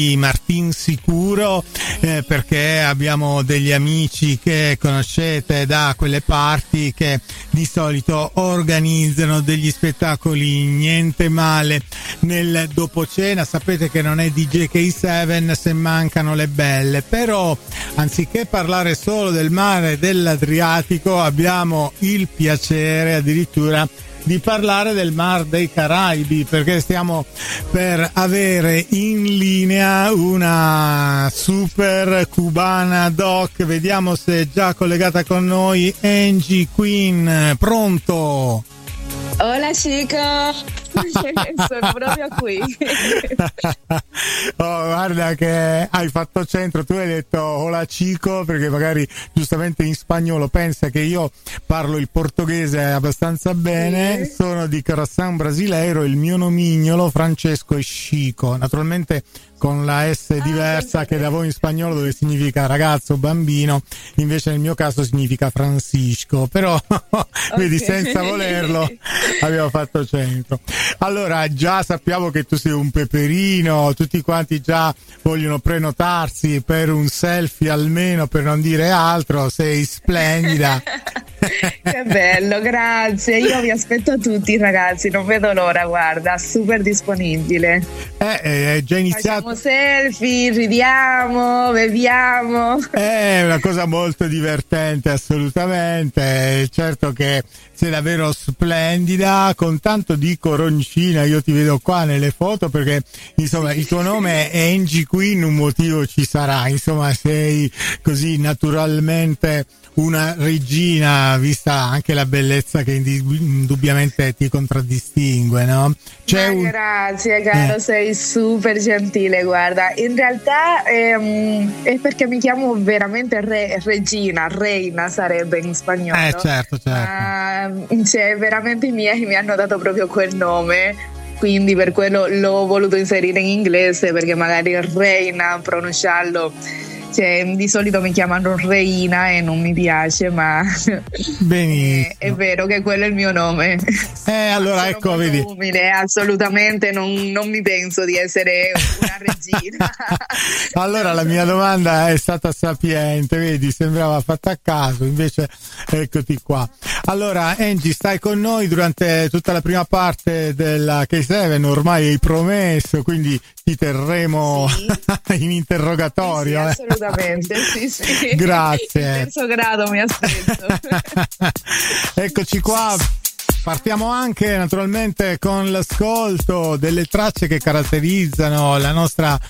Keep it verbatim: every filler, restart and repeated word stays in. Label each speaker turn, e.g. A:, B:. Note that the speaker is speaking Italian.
A: Martin Sicuro, eh, perché abbiamo degli amici che conoscete da quelle parti che di solito organizzano degli spettacoli niente male nel dopocena. Sapete che non è D J K sette se mancano le belle, però anziché parlare solo del mare dell'Adriatico abbiamo il piacere addirittura di parlare del Mar dei Caraibi, perché stiamo per avere in linea una super cubana doc. Vediamo se è già collegata con noi Angie Queen. Pronto?
B: Hola chicos, sono proprio qui.
A: Oh, guarda che hai fatto centro, tu hai detto hola chico perché magari giustamente in spagnolo pensa che io parlo il portoghese abbastanza bene, sì. Sono di Coração Brasileiro, il mio nomignolo Francesco è Chico, naturalmente con la S diversa ah, che da voi in spagnolo dove significa ragazzo, bambino, invece nel mio caso significa Francisco, però okay. Vedi, senza volerlo abbiamo fatto centro. Allora, già sappiamo che tu sei un peperino, tutti quanti già vogliono prenotarsi per un selfie almeno, per non dire altro, sei splendida.
B: Che bello, grazie, io vi aspetto tutti ragazzi, non vedo l'ora, guarda, super disponibile.
A: Eh, è già iniziato.
B: Facciamo selfie, ridiamo, beviamo.
A: È una cosa molto divertente, assolutamente. Certo che sei davvero splendida, con tanto di coroncina. Io ti vedo qua nelle foto perché insomma il tuo nome è Angie Queen, un motivo ci sarà, insomma sei così naturalmente una regina, vista anche la bellezza che indubbiamente ti contraddistingue, no? C'è
B: Ma
A: un...
B: Grazie caro, eh. sei super gentile, guarda, in realtà ehm, è perché mi chiamo veramente re, regina, reina sarebbe in spagnolo.
A: Eh certo, certo.
B: Uh, cioè veramente i miei mi hanno dato proprio quel nome, quindi per quello l'ho voluto inserire in inglese, perché magari reina, pronunciarlo, cioè, di solito mi chiamano Reina e non mi piace, ma
A: benissimo.
B: è, è vero che quello è il mio nome.
A: Eh, allora
B: sono
A: ecco, vedi.
B: Umile, assolutamente non, non mi penso di essere una regina.
A: Allora la mia domanda è stata sapiente, vedi, sembrava fatta a caso, invece eccoti qua. Allora Angie, stai con noi durante tutta la prima parte della K sette, ormai hai promesso, quindi ti terremo sì. in interrogatorio.
B: Sì, sì, assolutamente, sì, sì.
A: Grazie.
B: In terzo grado mi aspetto.
A: Eccoci qua. Partiamo anche naturalmente con l'ascolto delle tracce che caratterizzano la nostra